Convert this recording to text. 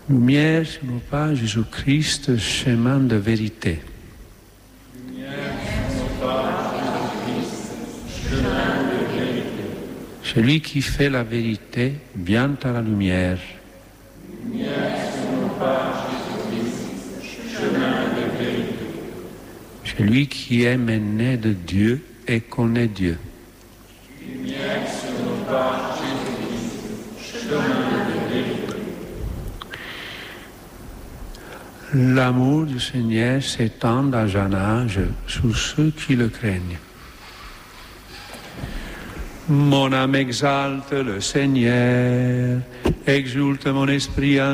Lumière sur nos pas, Jésus-Christ, chemin de vérité. Lumière sur nos pas, Jésus-Christ, chemin de vérité. Celui qui fait la vérité vient à la lumière. Lumière sur nos pas, Jésus-Christ, chemin de vérité. Celui qui est né de Dieu et connaît Dieu. Lumière sur nos pas, Jésus-Christ, chemin de vérité. L'amour du Seigneur s'étend d'âge en âge sur ceux qui le craignent. Mon âme exalte le Seigneur, exulte mon esprit en